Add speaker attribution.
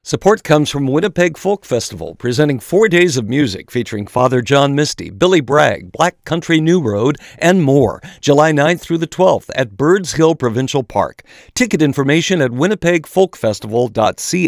Speaker 1: Support comes from Winnipeg Folk Festival, presenting 4 days of music featuring Father John Misty, Billy Bragg, Black Country New Road, and more, July 9th through the 12th at Birds Hill Provincial Park. Ticket information at winnipegfolkfestival.ca.